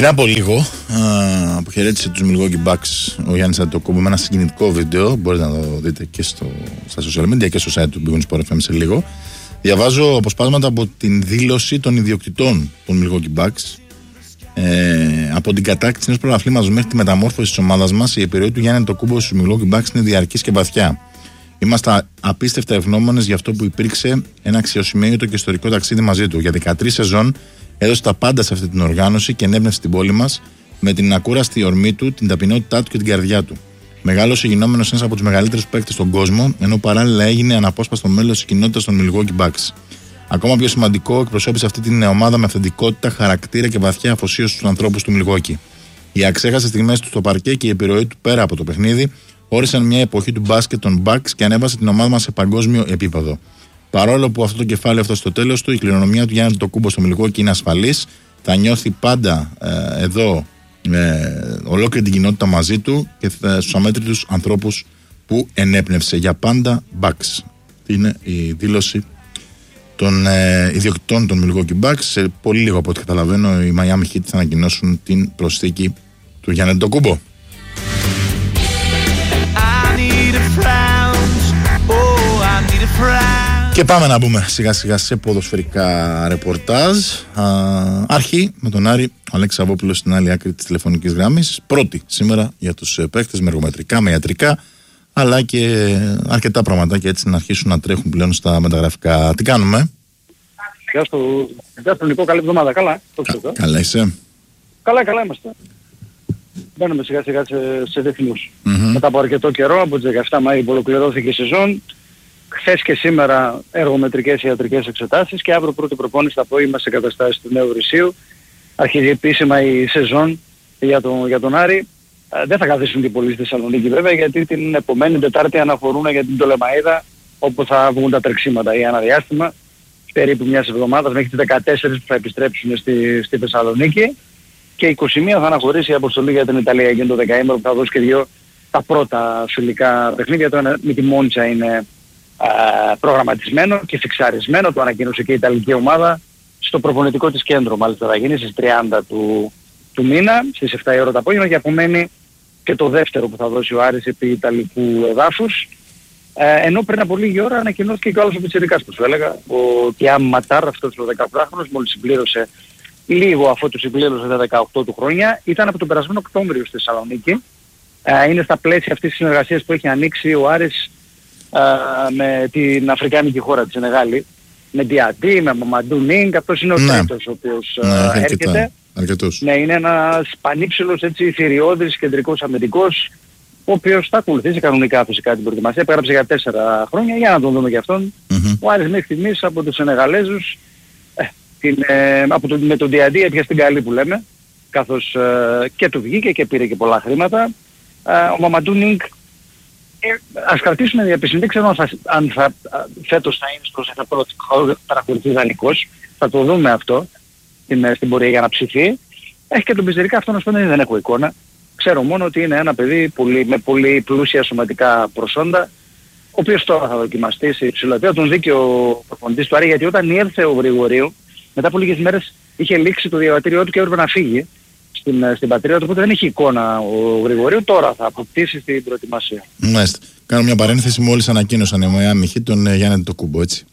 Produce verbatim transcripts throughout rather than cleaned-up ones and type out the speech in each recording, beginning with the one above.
Πριν από λίγο α, αποχαιρέτησε τους Milwaukee Bucks ο Γιάννης Αντετοκούνμπο με ένα συγκινητικό βίντεο. Μπορείτε να το δείτε και στο, στα social media και στο site του Big Win Sport εφ εμ σε λίγο. Διαβάζω αποσπάσματα από την δήλωση των ιδιοκτητών των Milwaukee Bucks. Ε, από την κατάκτηση ενός πρωταθλήματος μέχρι τη μεταμόρφωση της ομάδας μας, η επιρροή του Γιάννη Αντετοκούνμπο στους Milwaukee Bucks είναι διαρκής και βαθιά. Είμαστε απίστευτα ευγνώμονες για αυτό που υπήρξε ένα αξιοσημείωτο και ιστορικό ταξίδι μαζί του. Για δεκατρείς σεζόν έδωσε τα πάντα σε αυτή την οργάνωση και ενέπνευσε την πόλη μας με την ακούραστη ορμή του, την ταπεινότητά του και την καρδιά του. Μεγάλωσε γινόμενος ένας από τους μεγαλύτερους παίκτες στον κόσμο, ενώ παράλληλα έγινε αναπόσπαστο μέλος της κοινότητας των Milwaukee Bucks. Ακόμα πιο σημαντικό, εκπροσώπησε αυτή την ομάδα με αυθεντικότητα, χαρακτήρα και βαθιά αφοσίωση στους ανθρώπους του Milwaukee. Οι αξέχαστες στιγμές του στο παρκέ και η επιρροή του πέρα από το παιχνίδι όρισαν μια εποχή του μπάσκετ των Bucks και ανέβασε την ομάδα μας σε παγκόσμιο επίπεδο. Παρόλο που αυτό το κεφάλαιο αυτό στο τέλος του, η κληρονομιά του Γιάννη Αντετοκούνμπο στο Milwaukee είναι ασφαλής, θα νιώθει πάντα ε, εδώ ε, ολόκληρη την κοινότητα μαζί του και ε, στους αμέτρητους ανθρώπους που ενέπνευσε. Για πάντα Bucks. Είναι η δήλωση των ε, ιδιοκτητών των Milwaukee Bucks. Σε πολύ λίγο από ό,τι καταλαβαίνω, οι Miami Heat θα ανακοινώσουν την προσθήκη του Γιάννη Αντετοκούνμπο. Και πάμε να μπούμε σιγά σιγά σε ποδοσφαιρικά ρεπορτάζ. Α, αρχή με τον Άρη Αλέξη Σαββόπουλο στην άλλη άκρη της τηλεφωνικής γραμμής. Πρώτη σήμερα για τους παίκτες με εργομετρικά, με ιατρικά, αλλά και αρκετά πραγματάκια έτσι να αρχίσουν να τρέχουν πλέον στα μεταγραφικά. Τι κάνουμε? Γεια σου, γεια σου Νικό, καλή εβδομάδα, καλά. Κα, καλά είσαι? Καλά, καλά είμαστε. Μπαίνουμε σιγά σιγά σε, σε ρυθμούς. Mm-hmm. Μετά από αρκετό καιρό, από τις δεκαεφτά Μαΐου που ολοκληρώθηκε η σεζόν, χθες και σήμερα εργομετρικές ιατρικές εξετάσεις και αύριο πρώτη προπόνηση το απόγευμα σε εγκαταστάσεις του Νέου Ρησίου. Αρχίζει επίσημα η σεζόν για τον, για τον Άρη. Ε, δεν θα καθίσουν και πολλοί στη Θεσσαλονίκη βέβαια, γιατί την επομένη Τετάρτη αναχωρούν για την Πτολεμαΐδα, όπου θα βγουν τα τρεξίματα ή ένα διάστημα περίπου μιας εβδομάδας μέχρι τις δεκατέσσερις που θα επιστρέψουν στη, στη Θεσσαλονίκη. Και είκοσι μία θα αναχωρήσει η αποστολή για την Ιταλία για το δεκαήμερο που θα δώσει και δύο τα πρώτα φιλικά παιχνίδια. Το ένα με τη Μόντσα είναι α, προγραμματισμένο και φιξαρισμένο, το ανακοίνωσε και η Ιταλική ομάδα στο προπονητικό της κέντρο. Μάλιστα θα γίνει στις τριάντα του, του μήνα, στις επτά η ώρα το απόγευμα, και απομένει και το δεύτερο που θα δώσει ο Άρης επί Ιταλικού εδάφους. Ε, ενώ πριν από λίγη ώρα ανακοινώθηκε και ο άλλος ο πιτσιρικάς που σου έλεγα, ο Τιάμ Ματάρ, αυτός ο δεκαπεντάχρονος, μόλις συμπλήρωσε λίγο αφού του συμπλήρωσε τα δεκαοκτώ του χρόνια, ήταν από τον περασμένο Οκτώβριο στη Θεσσαλονίκη. Ε, είναι στα πλαίσια αυτής της συνεργασίας που έχει ανοίξει ο Άρης ε, με την Αφρικάνικη χώρα, τη Σενεγάλη, με Διατή, με Μαμαντού Νίνγκ. Αυτός είναι ο ναι. τρίτος ο οποίος ναι, ε, έρχεται. Αρκετός. Ναι, είναι ένας πανύψηλος, έτσι, θηριώδης κεντρικός αμυντικός, ο οποίος θα ακολουθήσει κανονικά φυσικά την προετοιμασία. Πέραψε για τέσσερα χρόνια, για να τον δούμε και αυτόν. Mm-hmm. Ο Άρης μέχρι στιγμής από τους Σενεγαλέζους, ε, την, ε, από το, με τον Διαντή έπιασε την καλή που λέμε, καθώς ε, και του βγήκε και πήρε και πολλά χρήματα. Ε, ο Μαμαντού Νίνγκ, ε, ας κρατήσουμε διαπιστή, δεν ξέρω αν, θα, αν θα, φέτος θα είναι στο θα παρακολουθεί δανεικός, θα το δούμε αυτό στην, στην πορεία για να ψηθεί. Έχει και τον πιζερικά, αυτό να σου δεν έχω εικόνα. Ξέρω μόνο ότι είναι ένα παιδί πολύ, με πολύ πλούσια σωματικά προσόντα, ο οποίος τώρα θα δοκιμαστεί σε υψηλό επίπεδο. Τον δίκαιο προπονητής του Άρη, γιατί όταν ήρθε ο Γρηγορίου, μετά από λίγες μέρες είχε λήξει το διαβατήριό του και έπρεπε να φύγει στην, στην πατρίδα του, οπότε δεν έχει εικόνα ο Γρηγορίου. Τώρα θα αποκτήσει την προετοιμασία. Μάλιστα. Κάνω μια παρένθεση, μόλις ανακοίνωσαν οι Miami Heat τον ε, Γιάννη Αντετοκούνμπο, έτσι.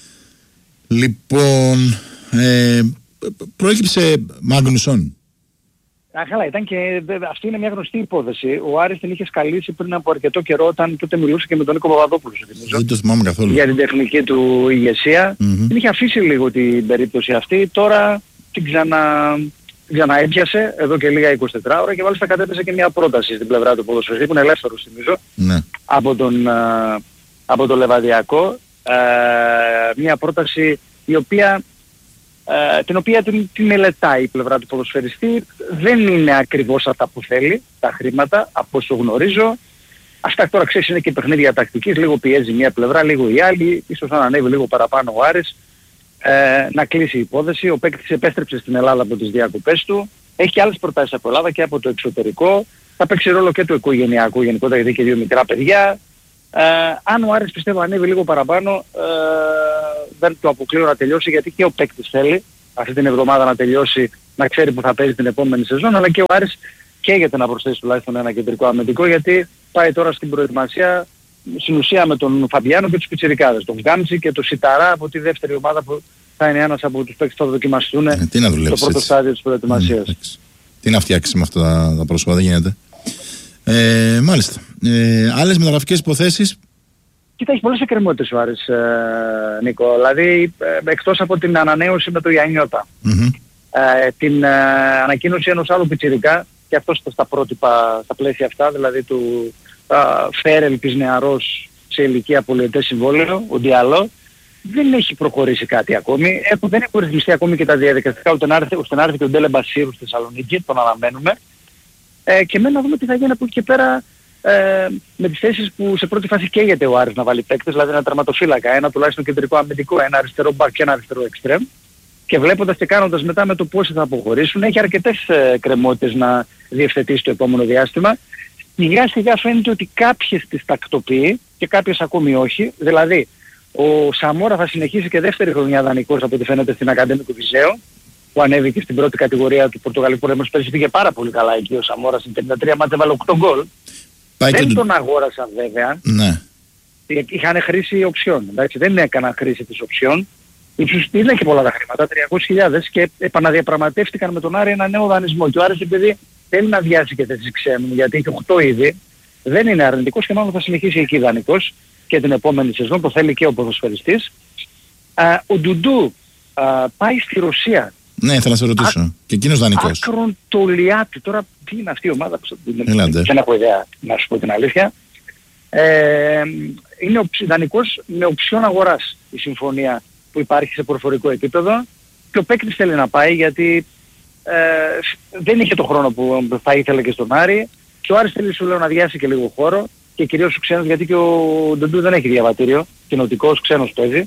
Λοιπόν, ε, προέκυψε Μάγνουσον. Α, καλά, ήταν και αυτή είναι μια γνωστή υπόθεση. Ο Άρης την είχε σκαλίσει πριν από αρκετό καιρό, όταν τότε μιλούσε και με τον Νίκο Παπαδόπουλο. Δεν το θυμάμαι καθόλου. Για την τεχνική του ηγεσία. Mm-hmm. Την είχε αφήσει λίγο την περίπτωση αυτή. Τώρα την ξανα... ξαναέπιασε εδώ και λίγα είκοσι τέσσερις ώρα και μάλιστα κατέπεσε και μια πρόταση στην πλευρά του ποδοσφαιριστή, που είναι ελεύθερος θυμίζω, ναι. από, τον, από το Λεβαδιακό. Ε, μια πρόταση η οποία... Uh, την οποία την, την μελετάει η πλευρά του ποδοσφαιριστή. Δεν είναι ακριβώς αυτά που θέλει, τα χρήματα, από όσο γνωρίζω. Αυτά τώρα ξέρεις είναι και παιχνίδια τακτικής, λίγο πιέζει μια πλευρά, λίγο η άλλη, ίσως αν ανέβει λίγο παραπάνω ο Άρης, ε, να κλείσει η υπόθεση. Ο παίκτης επέστρεψε στην Ελλάδα από τις διακοπές του, έχει και άλλες προτάσεις από Ελλάδα και από το εξωτερικό, θα παίξει ρόλο και του οικογενειακού γενικότερα, γιατί και δύο μικρά παιδιά. Ε, αν ο Άρης πιστεύω ανέβει λίγο παραπάνω, ε, δεν το αποκλείω να τελειώσει, γιατί και ο παίκτης θέλει αυτή την εβδομάδα να τελειώσει, να ξέρει που θα παίζει την επόμενη σεζόν, αλλά και ο Άρης καίγεται να προσθέσει τουλάχιστον ένα κεντρικό αμυντικό, γιατί πάει τώρα στην προετοιμασία στην ουσία με τον Φαμπιάνο και τους πιτσιρικάδες, τον Γκάμτσι και τον Σιταρά από τη δεύτερη ομάδα που θα είναι ένας από τους παίκτες που θα δοκιμαστούν ε, στο πρώτο έτσι. στάδιο της προετοιμασίας. Mm, τι να φτιάξει με αυτά τα, τα πρόσωπα, δεν γίνεται. Ε, μάλιστα. Ε, άλλες μεταγραφικές υποθέσεις. Κοίτα, έχει πολλές εκκρεμότητες ο Άρης, ε, Νίκο. Δηλαδή, ε, εκτός από την ανανέωση με το Γιαννιώτα, mm-hmm. ε, την ε, ανακοίνωση ενός άλλου πιτσιρικά, και αυτός στα πρότυπα, στα πλαίσια αυτά, δηλαδή του Φέρελ της νεαρός σε ηλικία πολυετές συμβόλαιο, ο Διαλό, δεν έχει προχωρήσει κάτι ακόμη. Έχουν, δεν έχουν ρυθμιστεί ακόμη και τα διαδικαστικά, ώστε να έρθει, ώστε να έρθει και ο Ντέλε Μπασίρου στη Θεσσαλονίκη, τον αναμένουμε. Ε, και μένει να δούμε τι θα γίνει από εκεί και πέρα ε, με τις θέσεις που σε πρώτη φάση καίγεται ο Άρης να βάλει παίκτες, δηλαδή ένα τερματοφύλακα, ένα τουλάχιστον κεντρικό αμυντικό, ένα αριστερό μπακ και ένα αριστερό εξτρέμ. Και βλέποντας και κάνοντας μετά με το πόσοι θα αποχωρήσουν, έχει αρκετές ε, κρεμότητες να διευθετήσει το επόμενο διάστημα. Σιγά σιγά φαίνεται ότι κάποιες τις τακτοποιεί και κάποιες ακόμη όχι. Δηλαδή, ο Σαμόρα θα συνεχίσει και δεύτερη χρονιά δανεικός από ό,τι φαίνεται στην Ακαδέμικο Βυζέο, που ανέβηκε στην πρώτη κατηγορία του Πορτογαλικού Ρέμος. Πέρσι πήγε πάρα πολύ καλά εκεί ο Σαμόρα, στην τριάντα τρία μάτς έβαλε οκτώ γκολ. Δεν του... τον αγόρασαν βέβαια. Ναι. Είχαν χρήση οψιών. Εντάξει, δεν έκαναν χρήση της οψιών. Ύψους δεν έχει πολλά τα χρήματα, τριακόσιες χιλιάδες, και επαναδιαπραγματεύτηκαν με τον Άρη ένα νέο δανεισμό. Και ο Άρης, επειδή θέλει να βιάσει και θέσεις ξένων, γιατί έχει οκτώ ήδη, δεν είναι αρνητικός και μάλλον θα συνεχίσει εκεί δανεικός και την επόμενη σεζόν, που θέλει και ο ποδοσφαιριστής. Α, ο Ντουντού α, πάει στη Ρωσία. Ναι, θα να σε ρωτήσω. Α, και εκείνος δανεικός. Άκρον το Λιάτι. Τώρα τι είναι αυτή η ομάδα που δεν έχω ιδέα, να σου πω την αλήθεια. Ε, είναι δανεικός με οψιόν αγοράς η συμφωνία που υπάρχει σε προφορικό επίπεδο, και ο παίκτης θέλει να πάει γιατί ε, δεν είχε το χρόνο που θα ήθελε και στον Άρη, και ο Άρης θέλει, σου λέω, να διάσει και λίγο χώρο, και κυρίως ο ξένος, γιατί και ο Ντοντού δεν έχει διαβατήριο, κοινοτικός ξένος παίζει,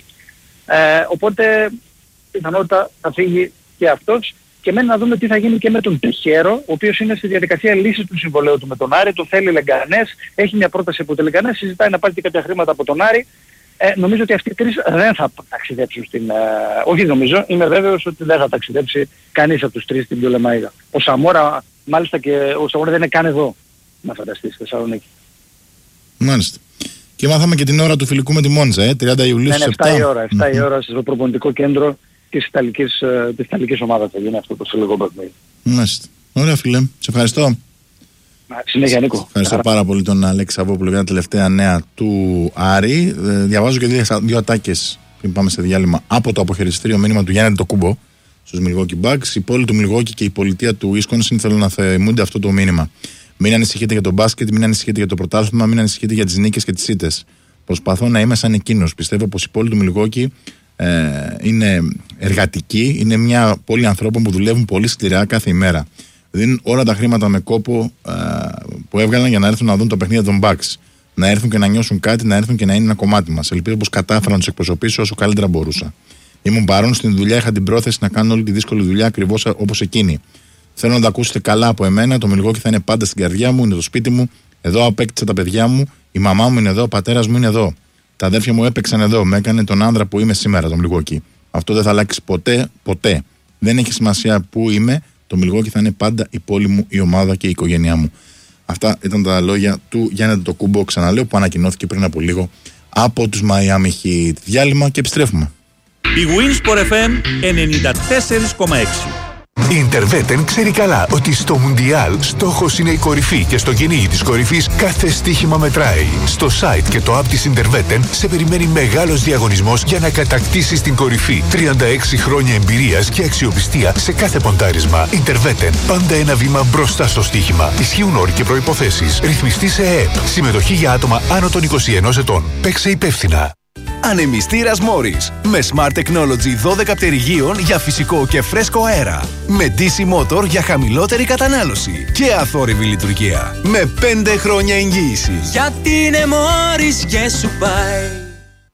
ε, οπότε πιθανότητα θα φύγει και αυτός, και μένει να δούμε τι θα γίνει και με τον Τεχέρο, ο οποίος είναι στη διαδικασία λύσης του συμβολέου του με τον Άρη, το θέλει Λεγκανές, έχει μια πρόταση από το Λεγκανές, συζητάει να πάρει και κάποια χρήματα από τον Άρη. Ε, νομίζω ότι αυτοί οι τρεις δεν θα ταξιδέψουν στην... Ε, όχι νομίζω, είμαι βέβαιος ότι δεν θα ταξιδέψει κανείς από τους τρεις στην Πτολεμαΐδα. Ο Σαμόρα, μάλιστα, και ο Σαμόρα δεν είναι καν εδώ, να φανταστείς, στη Θεσσαλονίκη. Μάλιστα. Και μάθαμε και την ώρα του φιλικού με τη Μόντζα, ε, τριάντα Ιουλίου στις επτά. εφτά η ώρα, εφτά η ώρα στο προπονητικό κέντρο της Ιταλικής, ε, της Ιταλικής ομάδας θα γίνει αυτό το συλλογικό παιχνίδι. Μάλιστα. Ωραία, φίλε. Σε ευχαριστώ. Συνέχεια, Νίκο. Ευχαριστώ Άρα. πάρα πολύ τον Αλέξη Σαββόπουλο για τα τελευταία νέα του Άρη. Ε, διαβάζω και δύο, δύο ατάκες πριν πάμε σε διάλειμμα από το αποχαιριστήριο μήνυμα του Γιάννη Αντετοκούμπο στους Milwaukee Bucks. Η πόλη του Milwaukee και η πολιτεία του Wisconsin θέλουν να θυμούνται αυτό το μήνυμα. Μην ανησυχείτε για το μπάσκετ, μην ανησυχείτε για το πρωτάθλημα, μην ανησυχείτε για τις νίκες και τις ήττες. Προσπαθώ να είμαι σαν εκείνος. Πιστεύω πως η πόλη του Milwaukee ε, είναι εργατική, είναι μια πόλη ανθρώπων που δουλεύουν πολύ σκληρά κάθε ημέρα. Δίνουν όλα τα χρήματα με κόπο ε, που έβγαλαν για να έρθουν να δουν το παιχνίδι των Bucks. Να έρθουν και να νιώσουν κάτι, να έρθουν και να είναι ένα κομμάτι μας. Ελπίζω πως κατάφερα να τους εκπροσωπήσω όσο καλύτερα μπορούσα. Ήμουν παρόν στην δουλειά, είχα την πρόθεση να κάνω όλη τη δύσκολη δουλειά ακριβώς όπως εκείνη. Θέλω να τα ακούσετε καλά από εμένα. Το Milwaukee θα είναι πάντα στην καρδιά μου, είναι το σπίτι μου. Εδώ απέκτησα τα παιδιά μου. Η μαμά μου είναι εδώ, ο πατέρας μου είναι εδώ. Τα αδέρφια μου έπαιξαν εδώ. Με έκανε τον άνδρα που είμαι σήμερα, το Milwaukee. Αυτό δεν θα αλλάξει ποτέ, ποτέ. Δεν έχει σημασία που είμαι. Το Milwaukee θα είναι πάντα η πόλη μου, η ομάδα και η οικογένειά μου. Αυτά ήταν τα λόγια του Γιάννη Αντετοκούμπο, ξαναλέω, που ανακοινώθηκε πριν από λίγο από τους Miami Heat. Διάλειμμα και επιστρέφουμε. Η Winsport εφ εμ ενενήντα τέσσερα κόμμα έξι. Η Interveten ξέρει καλά ότι στο Μουντιάλ στόχος είναι η κορυφή, και στο κυνήγι της κορυφής κάθε στοίχημα μετράει. Στο site και το app της Interveten σε περιμένει μεγάλος διαγωνισμός για να κατακτήσεις την κορυφή. τριάντα έξι χρόνια εμπειρίας και αξιοπιστία σε κάθε ποντάρισμα. Interveten, πάντα ένα βήμα μπροστά στο στοίχημα. Ισχύουν όροι και προϋποθέσεις. Ρυθμιστή σε ΕΕΠ. Συμμετοχή για άτομα άνω των είκοσι ενός ετών. Παίξε υπεύθυνα. Ανεμιστήρας Morris με Smart Technology δώδεκα πτερυγίων για φυσικό και φρέσκο αέρα. Με ντι σι Motor για χαμηλότερη κατανάλωση και αθόρυβη λειτουργία. Με πέντε χρόνια εγγύηση. Γιατί είναι Morris και σου πάει.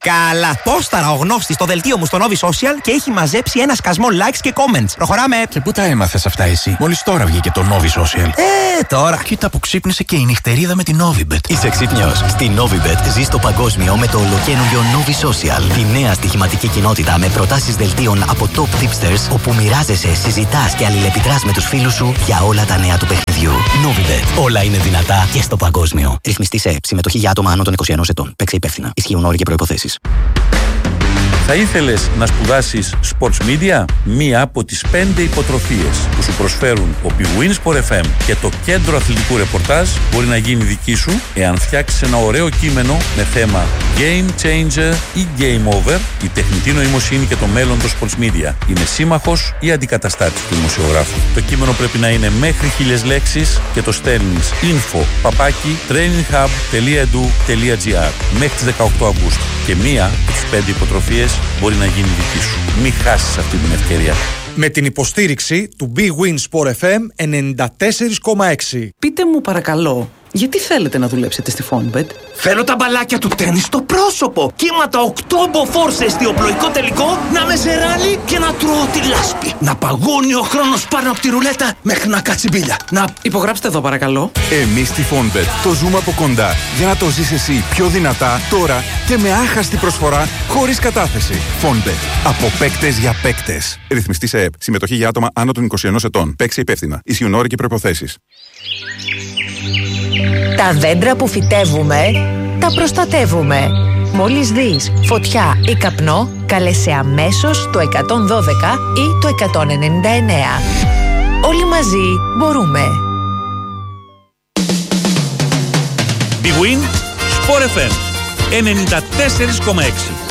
Καλά. Πόσταρα ο γνώστης στο δελτίο μου στο Novi Social και έχει μαζέψει ένα σκασμό likes και comments. Προχωράμε. Και πού τα έμαθες αυτά εσύ? Μόλις τώρα βγήκε το Novi Social. Ε, τώρα. Κοίτα που ξύπνησε και η νυχτερίδα με την Novibet. Είσαι ξύπνιος? Στη Novibet ζεις το παγκόσμιο με το ολοκαίνουργιο Novi Social. Τη νέα στοιχηματική κοινότητα με προτάσεις δελτίων από top tipsters, όπου μοιράζεσαι, συζητάς και αλληλεπιδράς με τους φίλους σου για όλα τα νέα του παιχνιδιού. Novibet. Όλα είναι δυνατά και στο παγκόσμιο. Ρυθμιστή σε συμμετοχή για άτομα άνω των είκοσι ενός ετών. Παίξε υπεύθυνα. Ισχύουν όροι και προϋποθέσεις. Θα ήθελες να σπουδάσεις Sports Media? Μία από τις πέντε υποτροφίες που σου προσφέρουν ο Big Win Sport εφ εμ και το Κέντρο Αθλητικού Ρεπορτάζ μπορεί να γίνει δική σου εάν φτιάξεις ένα ωραίο κείμενο με θέμα Game Changer ή Game Over. Η τεχνητή νοημοσύνη και το μέλλον των Sports Media είναι σύμμαχος ή αντικαταστάτης του δημοσιογράφου. Το κείμενο πρέπει να είναι μέχρι χίλιες λέξεις και το στέλνεις info παπάκι traininghub τελεία edu τελεία gr μέχρι τις δεκαοκτώ Αυγούστου. Και μία από τις πέντε υποτροφίες μπορεί να γίνει δική σου. Μην χάσεις αυτή την ευκαιρία. Με την υποστήριξη του Big Win Sport εφ εμ ενενήντα τέσσερα κόμμα έξι. Πείτε μου παρακαλώ, γιατί θέλετε να δουλέψετε στη Fonbet? Θέλω τα μπαλάκια του τέννις στο πρόσωπο. Κύματα οκτώ μποφόρ σε εστιοπλοϊκό τελικό, να με σε ράλι και να τρώω τη λάσπη. Να παγώνει ο χρόνος πάνω από τη ρουλέτα μέχρι να κάτσει μπίλια. Να... Υπογράψτε εδώ παρακαλώ. Εμείς στη Fonbet το ζούμε από κοντά για να το ζεις εσύ πιο δυνατά τώρα και με άχαστη προσφορά χωρίς κατάθεση. Fonbet. Από παίκτες για παίκτες. Ρυθμιστή σε ΕΕΠ. Συμμετοχή για άτομα άνω των είκοσι ενός ετών. Παίξε υπεύθυνα. Ισχύουν όροι και προϋποθέσεις. Τα δέντρα που φυτεύουμε, τα προστατεύουμε. Μόλις δεις φωτιά ή καπνό, κάλεσε αμέσως το εκατόν δώδεκα ή το εκατόν ενενήντα εννέα. Όλοι μαζί μπορούμε. Big Win Sport εφ εμ ενενήντα τέσσερα κόμμα έξι.